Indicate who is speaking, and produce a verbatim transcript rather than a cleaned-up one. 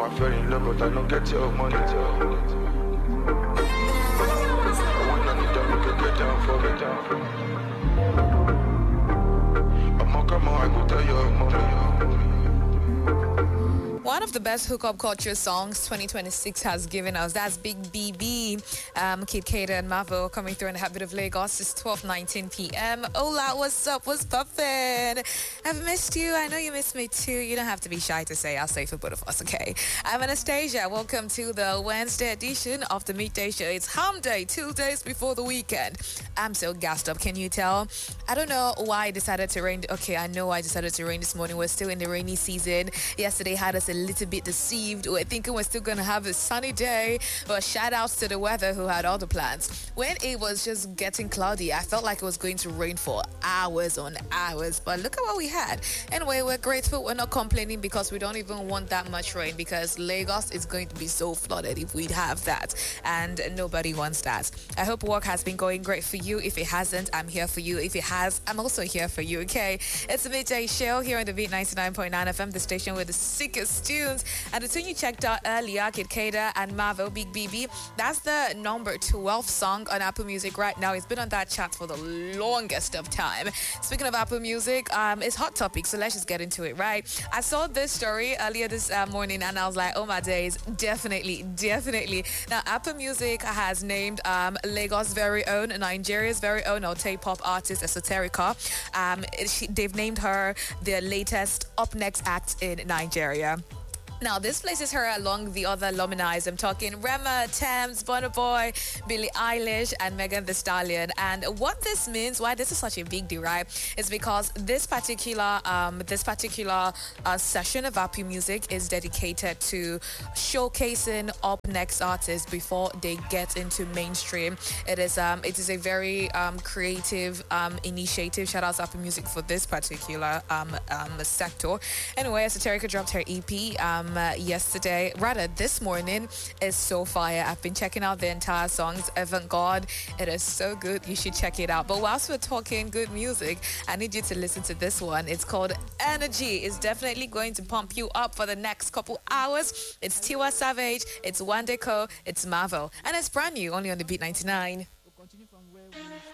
Speaker 1: I fell in love, but I don't get your money. I want on it, we can get down for it. I'm not come on, I could tell your mommy.
Speaker 2: One of the best hookup culture songs twenty twenty-six has given us. That's Big B B, um, Kid Kada and Mavo coming through in the habit of Lagos. It's twelve nineteen p.m. Hola, what's up? What's poppin'? I've missed you. I know you missed me too. You don't have to be shy to say. I'll say for both of us, okay? I'm Anastasia. Welcome to the Wednesday edition of the Midday Show. It's Hump Day, two days before the weekend. I'm so gassed up. Can you tell? I don't know why I decided to rain. Okay, I know I decided to rain this morning. We're still in the rainy season. Yesterday had us a little bit deceived. We're thinking we're still going to have a sunny day, but shout outs to the weather who had all the plans. When it was just getting cloudy, I felt like it was going to rain for hours on hours, but look at what we had. Anyway, we're grateful. We're not complaining because we don't even want that much rain, because Lagos is going to be so flooded if we have that, and nobody wants that. I hope work has been going great for you. If it hasn't, I'm here for you. If it has, I'm also here for you, okay? It's a Midday Show here on the Beat ninety-nine point nine F M, the station with the sickest tunes. And the tune you checked out earlier, Kid Kada and Marvel, Big B B, that's the number twelve song on Apple Music right now. It's been on that chart for the longest of time. Speaking of Apple Music, um, it's hot topic, so let's just get into it, right? I saw this story earlier this uh, morning, and I was like, oh my days, definitely, definitely. Now, Apple Music has named um, Lagos' very own, Nigeria's very own, or K-pop artist, Esoterica. Um, she, they've named her the latest Up Next act in Nigeria. Now, this places her along the other alumni. I'm talking Rema, Tems, Burna Boy, Billie Eilish, and Megan Thee Stallion. And what this means, why this is such a big deal, right, is because this particular um, this particular uh, session of Apple Music is dedicated to showcasing up next artists before they get into mainstream. It is um, it is a very um, creative um, initiative. Shout out to Apple Music for this particular um, um, sector. Anyway, Esoterica dropped her E P. Um, Uh, yesterday, rather this morning. Is so fire. I've been checking out the entire songs. Avant-Garde, it is so good. You should check it out. But whilst we're talking good music, I need you to listen to this one. It's called Energy. It's definitely going to pump you up for the next couple hours. It's Tiwa Savage, it's Wandeko, it's Marvel, and it's brand new, only on the Beat ninety-nine.